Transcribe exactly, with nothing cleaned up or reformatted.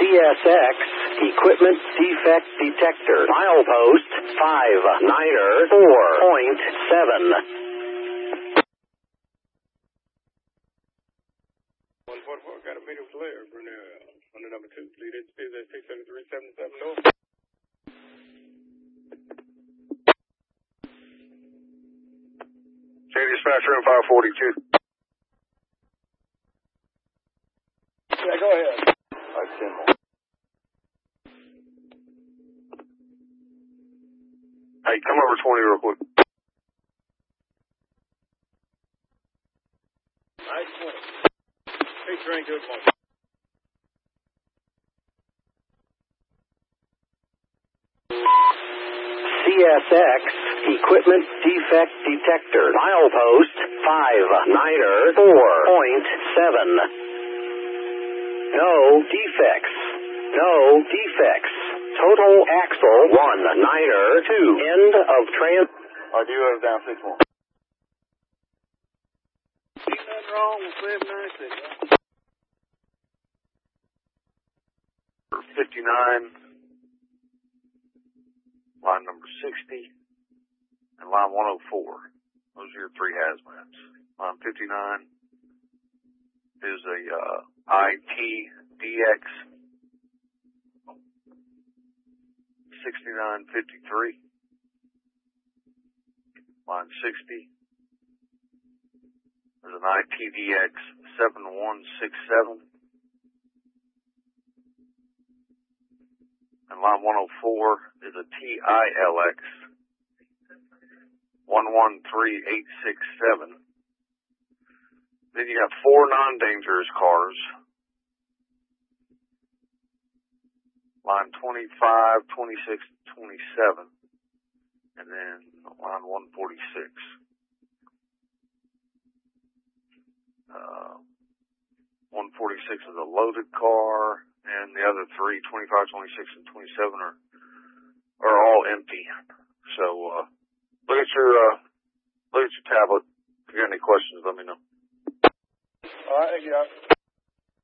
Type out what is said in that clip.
C S X Equipment Defect Detector. Milepost five niner four point seven. one forty-four, got a meter flare, Brunel. On the number two, lead in speed at six seventy-three seventy-seven north. Say dispatch room five forty-two. Yeah, go ahead. All right, ten more. Hey, come over twenty real quick. Nice twenty. Hey, train, good morning. C S X Equipment Defect Detector. Milepost five niner four point seven. No defects. No defects. Total axle one niner two. End of trans. All right, you have down six more. Ain't nothing wrong with seven ninety-six. fifty-nine, line number sixty, and line one oh four. Those are your three hazmats. Line fifty-nine is a uh, I T D X sixty-nine fifty-three. Line sixty is an I T D X seven one six seven. And line one oh four is a T I L X one one three eight six seven. Then you have four non-dangerous cars. Line twenty-five, twenty-six, twenty-seven. And then line one forty-six. Uh, one forty-six is a loaded car. And the other three, twenty-five, twenty-six, and twenty-seven, are are all empty. So uh, look at your uh, look at your tablet. If you got any questions, let me know. All right, thank you.